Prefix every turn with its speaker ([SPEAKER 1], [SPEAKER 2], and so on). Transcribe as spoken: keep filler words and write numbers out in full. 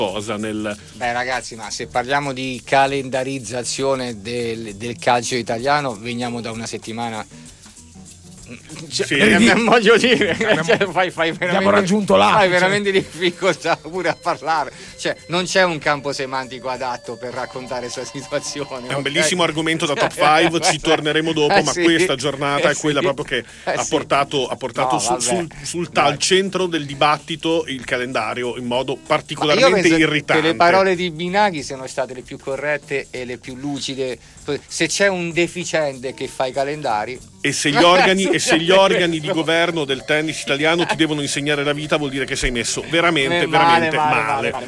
[SPEAKER 1] cosa nel...
[SPEAKER 2] Beh ragazzi, ma se parliamo di calendarizzazione del, del calcio italiano, veniamo da una settimana. Cioè,
[SPEAKER 1] Sì.
[SPEAKER 2] eh, voglio dire,
[SPEAKER 3] Abbiamo-
[SPEAKER 2] cioè, fai, fai veramente,
[SPEAKER 3] abbiamo raggiunto l'apice.
[SPEAKER 2] fai veramente difficoltà pure a parlare. Cioè, non c'è un campo semantico adatto per raccontare questa situazione.
[SPEAKER 1] È un
[SPEAKER 2] ok?
[SPEAKER 1] bellissimo argomento da top cinque, ci torneremo dopo,
[SPEAKER 2] Eh
[SPEAKER 1] ma
[SPEAKER 2] sì,
[SPEAKER 1] questa giornata
[SPEAKER 2] eh
[SPEAKER 1] è quella
[SPEAKER 2] sì,
[SPEAKER 1] proprio che
[SPEAKER 2] eh
[SPEAKER 1] ha
[SPEAKER 2] sì.
[SPEAKER 1] portato, ha portato
[SPEAKER 2] No,
[SPEAKER 1] su-
[SPEAKER 2] vabbè.
[SPEAKER 1] sul, sul
[SPEAKER 2] Dai.
[SPEAKER 1] al centro del dibattito il calendario in modo
[SPEAKER 2] Ma io
[SPEAKER 1] particolarmente
[SPEAKER 2] penso
[SPEAKER 1] irritante.
[SPEAKER 2] che le parole di Binaghi siano state le più corrette e le più lucide. Se c'è un deficiente che fa i calendari,
[SPEAKER 1] E se gli organi, e se gli organi di governo del tennis italiano ti devono insegnare la vita, vuol dire che sei messo veramente,
[SPEAKER 2] Male,
[SPEAKER 1] veramente
[SPEAKER 2] male,
[SPEAKER 1] male.
[SPEAKER 2] male, male.